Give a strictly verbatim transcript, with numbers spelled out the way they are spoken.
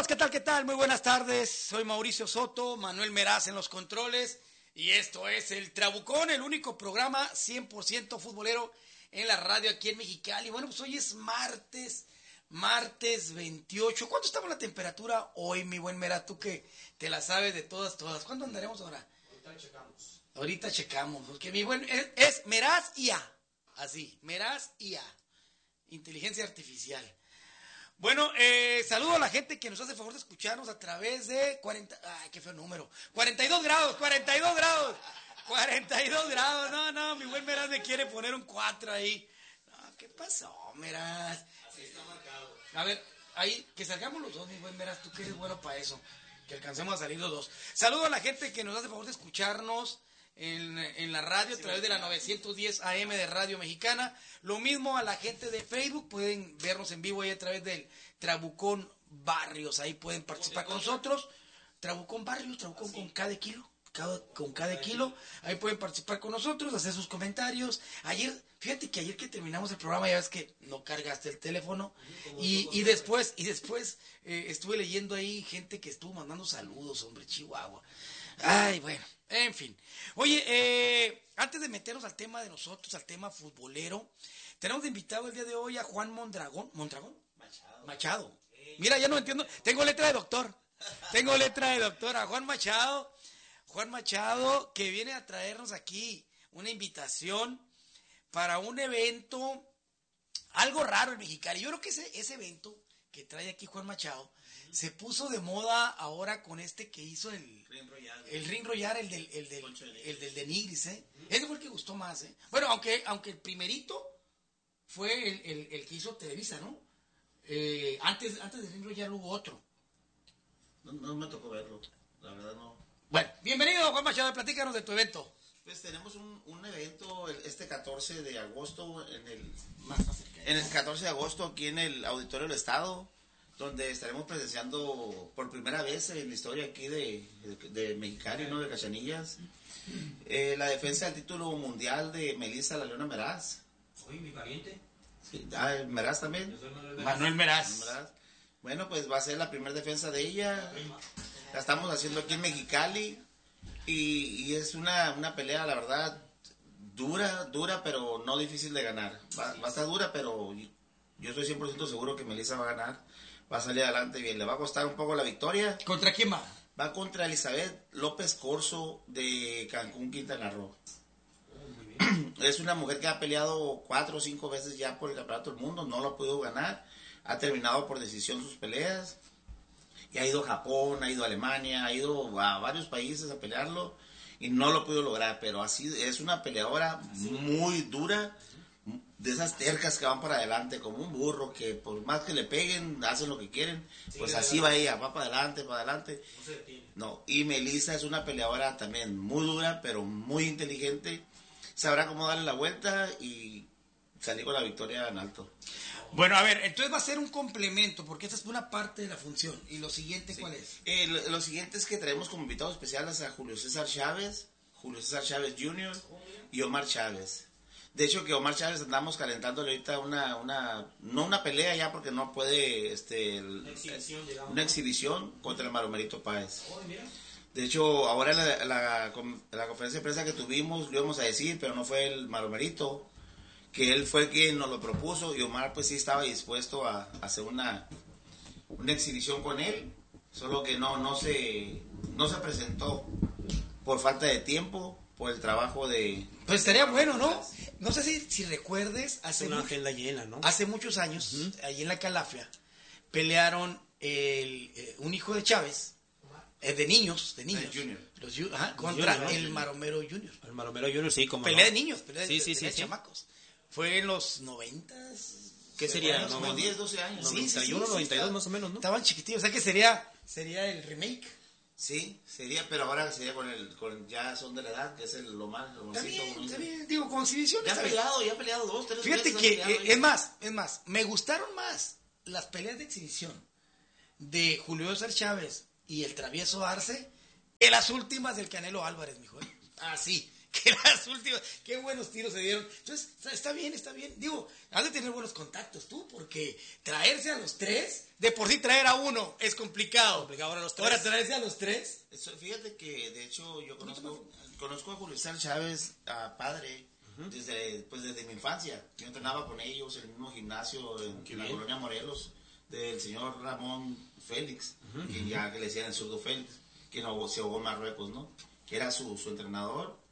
Amigos, ¿qué tal, qué tal? Muy buenas tardes. Soy Mauricio Soto, Manuel Meraz en los controles. Y esto es El Trabucón, el único programa cien por ciento futbolero en la radio aquí en Mexicali. Bueno, pues hoy es martes, martes veintiocho. ¿Cuánto estamos la temperatura hoy, mi buen Meraz? Tú que te la sabes de todas, todas. ¿Cuánto andaremos ahora? Ahorita checamos. Ahorita checamos, porque mi buen es, es Meraz I A. Así, Meraz I A. Inteligencia artificial. Bueno, eh, saludo a la gente que nos hace el favor de escucharnos a través de cuarenta, ay, qué feo número, cuarenta y dos grados, cuarenta y dos grados, cuarenta y dos grados, no, no, mi buen Meraz me quiere poner un cuatro ahí. No, ¿qué pasó, Meraz? Así está marcado. A ver, ahí, que salgamos los dos, mi buen Meraz, tú que eres bueno para eso, que alcancemos a salir los dos. Saludo a la gente que nos hace el favor de escucharnos en, en la radio a través de la novecientos diez A M de Radio Mexicana. Lo mismo a la gente de Facebook, pueden vernos en vivo ahí a través del Trabucón Barrios, ahí pueden participar con nosotros. Trabucón Barrios, Trabucón con cada kilo, cada, con cada kilo, ahí pueden participar con nosotros, hacer sus comentarios. Ayer, fíjate que ayer que terminamos el programa, ya ves que no cargaste el teléfono, y, y después, y después eh, estuve leyendo ahí gente que estuvo mandando saludos, hombre, Chihuahua. Ay, bueno, en fin. Oye, eh, antes de meternos al tema de nosotros, al tema futbolero, tenemos de invitado el día de hoy a Juan Mondragón. ¿Mondragón? Machado. Machado. Mira, ya no entiendo. Tengo letra de doctor. Tengo letra de doctor. A Juan Machado. Juan Machado, que viene a traernos aquí una invitación para un evento, algo raro en Mexicali. Yo creo que ese, ese evento que trae aquí Juan Machado se puso de moda ahora con este que hizo el Ring Royal. el Ring Royal, el del el del, el del de Nigris, ¿eh? Ese fue el que gustó más, ¿eh? Bueno, aunque aunque el primerito fue el, el, el que hizo Televisa, ¿no? Eh, antes antes del Ring Royal hubo otro. No, no me tocó verlo, la verdad no. Bueno, bienvenido Juan Machado, platícanos de tu evento. Pues tenemos un, un evento el- este catorce de agosto en el Más fácil que en el catorce de agosto aquí en el Auditorio del Estado, donde estaremos presenciando por primera vez en la historia aquí de, de, de Mexicali, ¿no? De Cachanillas, eh, la defensa del título mundial de Melissa La Leona Meraz. Oye, mi pariente. Sí, ah, Meraz también. Yo soy Manuel Meraz. Manuel Meraz. Meraz. Bueno, pues va a ser la primera defensa de ella. Prima. La estamos haciendo aquí en Mexicali y, y es una, una pelea, la verdad, dura, dura, pero no difícil de ganar. Va, va a estar dura, pero yo estoy cien por ciento seguro que Melissa va a ganar, va a salir adelante bien. Le va a costar un poco la victoria. ¿Contra quién va? Va contra Elizabeth López Corso de Cancún, Quintana Roo. Es una mujer que ha peleado cuatro o cinco veces ya por el campeonato del mundo, no lo ha podido ganar, ha terminado por decisión sus peleas. Y ha ido a Japón, ha ido a Alemania, ha ido a varios países a pelearlo y no lo pudo lograr, pero así es una peleadora muy dura, de esas tercas que van para adelante como un burro, que por más que le peguen, hacen lo que quieren, pues así va ella, va para adelante, para adelante. No se detiene. No, y Melissa es una peleadora también muy dura, pero muy inteligente, sabrá cómo darle la vuelta y salir con la victoria en alto. Bueno, a ver, entonces va a ser un complemento, porque esta es una parte de la función. ¿Y lo siguiente cuál es? Eh, lo, lo siguiente es que traemos como invitados especiales a Julio César Chávez, Julio César Chávez junior y Omar Chávez. De hecho, que Omar Chávez andamos calentándole ahorita una, una, no una pelea ya porque no puede, este, el- Una exhibición, digamos. una exhibición contra el Maromerito Páez. Oye, mira. De hecho, ahora en la, la, la conferencia de prensa que tuvimos, lo íbamos a decir, pero no fue el Maromerito, que él fue quien nos lo propuso y Omar pues sí estaba dispuesto a, a hacer una, una exhibición con él, solo que no, no, se, no se presentó por falta de tiempo, por el trabajo de... Pues estaría bueno, ¿no? No sé si, si recuerdes, hace, Una mucho- agenda llena, ¿no? hace muchos años, ahí en la Calafia, pelearon el, eh, un hijo de Chávez, eh, de niños, de niños, El Junior. los ju- ajá, contra Junior, ¿no? el Maromero Junior. El Maromero Junior, sí, como Pelea no. de niños, pelea de, Sí, sí, pelea de sí, sí. chamacos. Fue en los noventas. ¿Qué sería? Como No, diez, doce años. Sí, sí, noventa y uno, sí, noventa y dos estaba- más o menos, ¿no? Estaban chiquitillos, o sea que sería, sería el remake. Sí, sería, pero ahora sería con el, con ya son de la edad, que es el, lo más, lo Está másito, bien, bonito. está bien, digo, con exhibición Ya ha está bien. peleado, ya ha peleado dos, tres Fíjate veces ha que, peleado eh, ya. es más, es más, me gustaron más las peleas de exhibición de Julio César Chávez y el travieso Arce que las últimas del Canelo Álvarez, mijo. ¿eh? Ah, sí, que las últimas, qué buenos tiros se dieron. Entonces, está bien, está bien. Digo, has de tener buenos contactos tú, porque traerse a los tres, de por sí traer a uno es complicado. Complicado ahora los tres. Ahora traerse a los tres. Eso, fíjate que, de hecho, yo conozco, conozco a Julio César Chávez, a padre, uh-huh. desde, pues, desde mi infancia. Yo entrenaba con ellos en el mismo gimnasio en, en la colonia Morelos, del señor Ramón Félix, uh-huh. que ya que le decían el zurdo Félix, que no, se ahogó en Marruecos, ¿no? Que era su, su entrenador.